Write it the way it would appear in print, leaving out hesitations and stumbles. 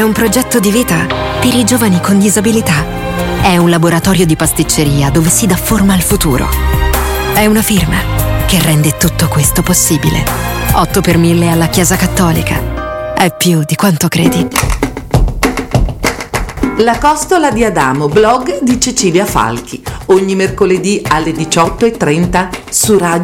un progetto di vita per i giovani con disabilità. È un laboratorio di pasticceria dove si dà forma al futuro. È una firma che rende tutto questo possibile. 8 per 1000 alla Chiesa Cattolica. È più di quanto credi. La costola di Adamo, blog di Cecilia Falchi. Ogni mercoledì alle 18:30 su Radio